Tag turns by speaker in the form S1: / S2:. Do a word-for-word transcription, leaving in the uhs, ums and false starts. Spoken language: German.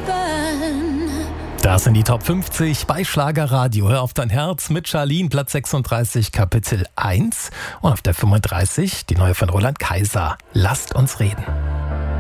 S1: leben.
S2: Das sind die Top fünfzig bei Schlagerradio. Hör auf dein Herz mit Charlene, Platz sechsunddreißig, Kapitel eins. Und auf der fünfunddreißig die neue von Roland Kaiser. Lasst uns reden.